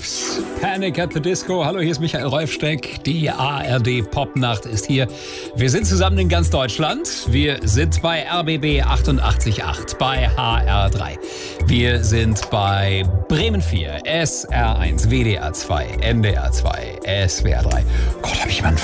Waves, Panic at the Disco. Hallo, hier ist Michael Rolfsteck. Die ARD Popnacht ist hier. Wir sind zusammen in ganz Deutschland. Wir sind bei RBB 88.8, bei HR3. Wir sind bei Bremen 4, SR1, WDR 2, NDR 2, SWR 3. Gott, hab ich mal einen